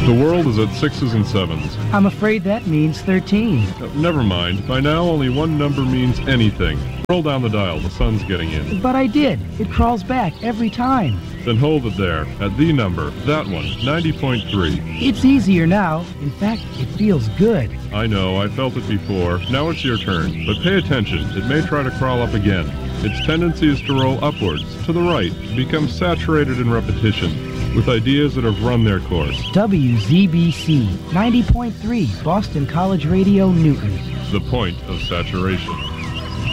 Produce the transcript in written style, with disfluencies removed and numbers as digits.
The world is at 6s and 7s. I'm afraid that means 13. Never mind. By now, only one number means anything. Roll down the dial. The sun's getting in. But I did. It crawls back every time. Then hold it there, at the number. That one, 90.3. It's easier now. In fact, it feels good. I know, I felt it before. Now it's your turn. But pay attention. It may try to crawl up again. Its tendency is to roll upwards, to the right, become saturated in repetition, with ideas that have run their course. WZBC, 90.3, Boston College Radio, Newton. The point of saturation.